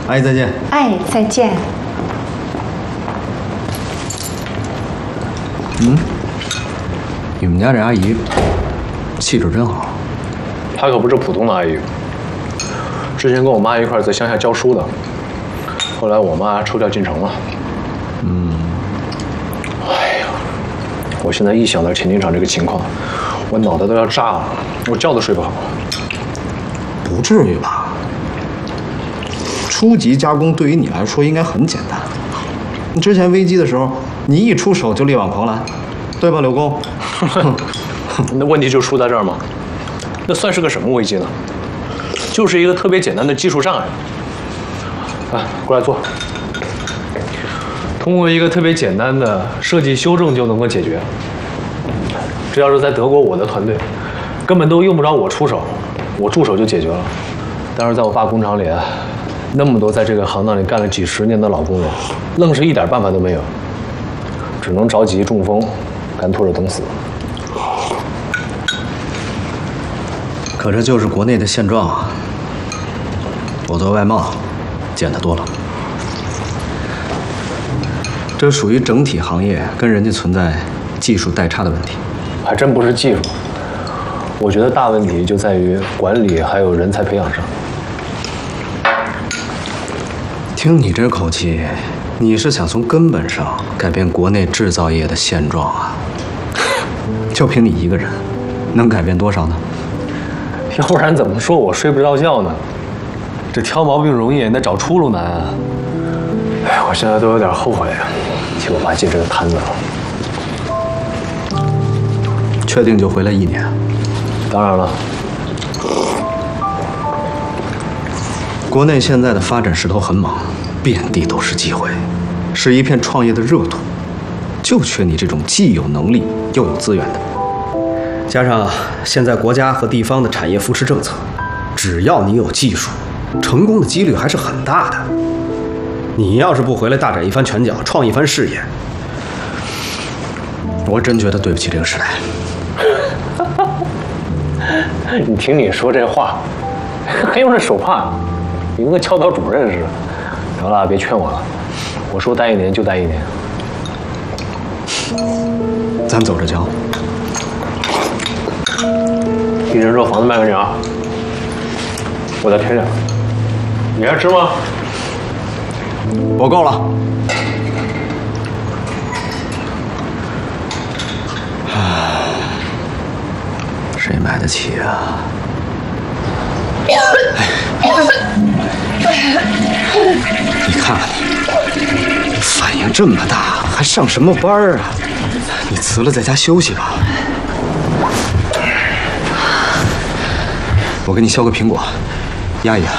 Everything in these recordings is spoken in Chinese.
阿姨再见。 哎，再见。 你们家这阿姨气质真好。 她可不是普通的阿姨，之前跟我妈一块在乡下教书的，后来我妈抽调进城了。哎呀，我现在一想到潜艇厂这个情况，我脑袋都要炸了，我觉都睡不好。 不至于吧？初级加工对于你来说应该很简单。你之前危机的时候，你一出手就力挽狂澜，对吧，柳工？ 那问题就出在这儿吗？那算是个什么危机呢？就是一个特别简单的技术障碍。来，过来坐。通过一个特别简单的设计修正就能够解决。这要是在德国，我的团队根本都用不着我出手，我助手就解决了。但是在我爸工厂里，那么多在这个行当里干了几十年的老工人，愣是一点办法都没有，只能着急中风，干拖着等死。 可这就是国内的现状啊。我做外贸，见得多了。这属于整体行业跟人家存在技术代差的问题。 还真不是技术，我觉得大问题就在于管理还有人才培养上。 听你这口气，你是想从根本上改变国内制造业的现状啊？就凭你一个人，能改变多少呢？ 要不然怎么说我睡不着觉呢？这挑毛病容易，那找出路难啊！哎，我现在都有点后悔替我爸接这个摊子了。 确定就回来1年？ 当然了， 国内现在的发展势头很猛，遍地都是机会，是一片创业的热土，就缺你这种既有能力又有资源的。加上现在国家和地方的产业扶持政策，只要你有技术，成功的几率还是很大的。你要是不回来大展一番拳脚，创一番事业，我真觉得对不起这个时代。 你听你说这话，还用这手帕，你跟个教导主任似的。得了，别劝我了，我说待1年就待1年。 咱走着瞧。 一人说房子卖给你啊，我再添点。你还吃吗？ 我够了。谁买得起啊？你看看你，反应这么大，还上什么班啊？你辞了在家休息吧。我给你削个苹果，压一压。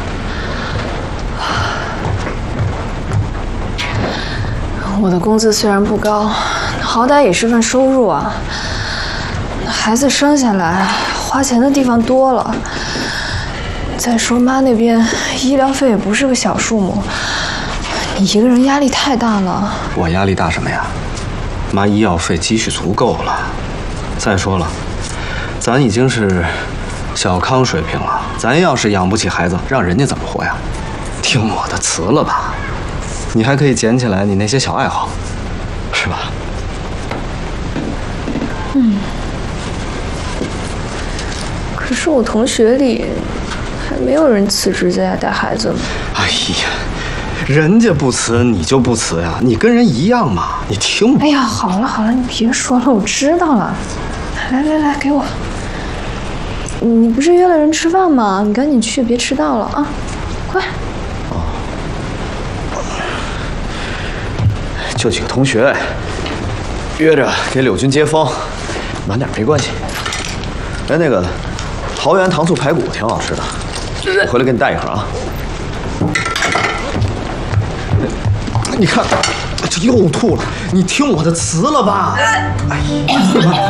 我的工资虽然不高，好歹也是份收入啊。孩子生下来，花钱的地方多了。再说妈那边医疗费也不是个小数目，你一个人压力太大了。 我压力大什么呀？妈医药费积蓄足够了。再说了，咱已经是小康水平了，咱要是养不起孩子，让人家怎么活呀？听我的，辞了吧。你还可以捡起来你那些小爱好，是吧？ 可是我同学里还没有人辞职在家带孩子呢。 哎呀，人家不辞你就不辞呀，你跟人一样嘛。你听我。 哎呀，好了好了，你别说了，我知道了。来来来，给我。你不是约了人吃饭吗？你赶紧去，别迟到了啊！快。 就几个同学，约着给柳军接风，晚点没关系。哎，那个桃园糖醋排骨挺好吃的，我回来给你带一盒啊。你看，这又吐了，你听我的，辞了吧。哎呀。